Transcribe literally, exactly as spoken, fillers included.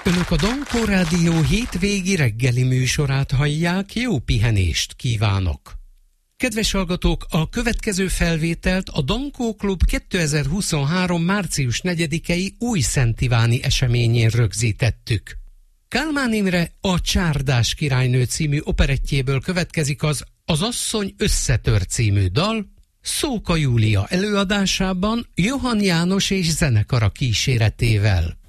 Önök a Dankó Rádió hétvégi reggeli műsorát hallják, jó pihenést kívánok! Kedves hallgatók, a következő felvételt a Dankó Klub kétezer-huszonhárom. március negyedikei újszentiváni eseményén rögzítettük. Kálmán Imre a Csárdás királynő című operettjéből következik az Az asszony összetör című dal, Szóka Júlia előadásában Johann János és zenekara kíséretével.